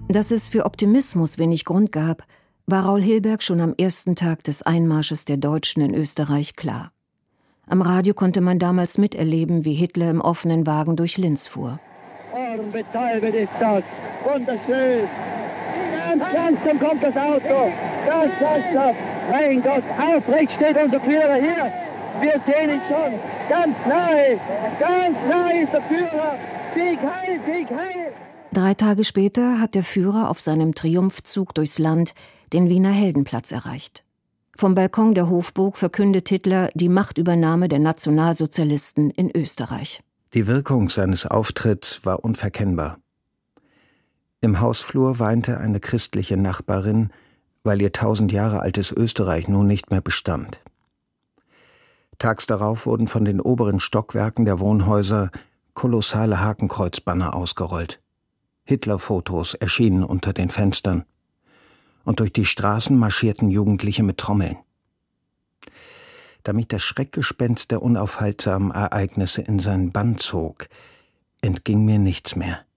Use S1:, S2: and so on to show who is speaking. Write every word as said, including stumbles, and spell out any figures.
S1: Dass es für Optimismus wenig Grund gab, war Raul Hilberg schon am ersten Tag des Einmarsches der Deutschen in Österreich klar. Am Radio konnte man damals miterleben, wie Hitler im offenen Wagen durch Linz fuhr.
S2: Betäubend ist das, wunderschön. Ganz langsam kommt das Auto, das Wasser. Mein Gott, aufrecht steht unser Führer hier. Wir sehen ihn schon, ganz nahe, ganz nahe ist der Führer. Sieg heil, Sieg heil.
S1: Drei Tage später hat der Führer auf seinem Triumphzug durchs Land den Wiener Heldenplatz erreicht. Vom Balkon der Hofburg verkündet Hitler die Machtübernahme der Nationalsozialisten in Österreich.
S3: Die Wirkung seines Auftritts war unverkennbar. Im Hausflur weinte eine christliche Nachbarin, weil ihr tausend Jahre altes Österreich nun nicht mehr bestand. Tags darauf wurden von den oberen Stockwerken der Wohnhäuser kolossale Hakenkreuzbanner ausgerollt. Hitlerfotos erschienen unter den Fenstern. Und durch die Straßen marschierten Jugendliche mit Trommeln. Damit das Schreckgespenst der unaufhaltsamen Ereignisse in seinen Bann zog, entging mir nichts mehr.